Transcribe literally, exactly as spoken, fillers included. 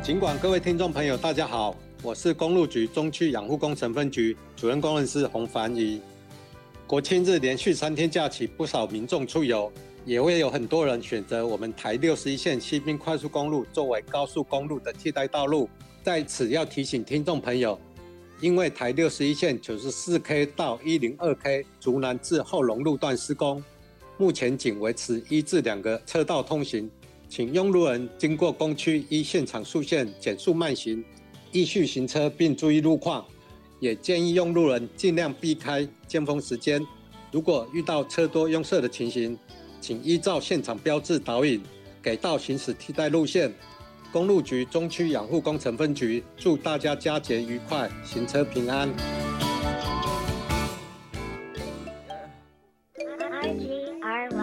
尽管各位听众朋友大家好，我是公路局中区养护工程分局主任工程师洪凡仪。国庆日连续三天假期，不少民众出游，也会有很多人选择我们台六十一线西滨快速公路作为高速公路的替代道路。在此要提醒听众朋友，因为台六十一线九十四 K 到一零二 K 竹南至后龙路段施工，目前仅维持一至两个车道通行，请用路人经过工区依现场速限减速慢行，依序行车并注意路况。也建议用路人尽量避开尖峰时间。如果遇到车多拥塞的情形，请依照现场标志导引，给到行驶替代路线。公路局中区养护工程分局祝大家佳节愉快，行车平安。